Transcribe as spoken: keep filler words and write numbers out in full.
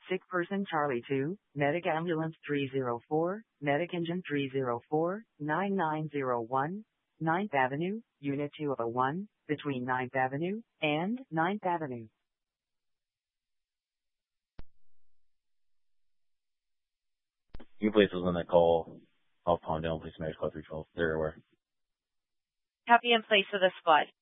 Sick person Charlie two, Medic Ambulance three oh four, Medic Engine three oh four, nine nine oh one, ninth Avenue, Unit two oh one, between ninth Avenue and ninth Avenue. You please was on that call. Off Palm Down, please, Mayor's Call three twelve. They're aware. Copy in place of the squad.